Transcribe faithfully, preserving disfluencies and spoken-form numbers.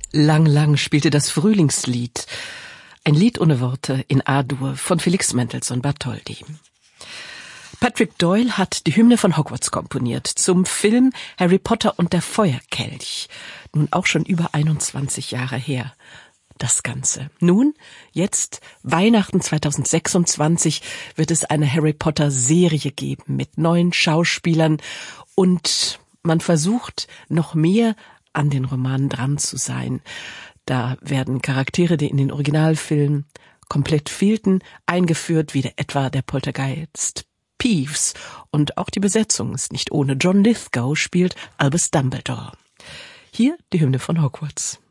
Lang, lang spielte das Frühlingslied, ein Lied ohne Worte in A-Dur von Felix Mendelssohn Bartholdy. Patrick Doyle hat die Hymne von Hogwarts komponiert zum Film Harry Potter und der Feuerkelch. Nun auch schon über einundzwanzig Jahre her. Das Ganze. Nun, jetzt, Weihnachten zweitausendsechsundzwanzig, wird es eine Harry Potter Serie geben mit neuen Schauspielern und man versucht noch mehr an den Romanen dran zu sein. Da werden Charaktere, die in den Originalfilmen komplett fehlten, eingeführt, wie der, etwa der Poltergeist Peeves. Und auch die Besetzung ist nicht ohne. John Lithgow spielt Albus Dumbledore. Hier die Hymne von Hogwarts.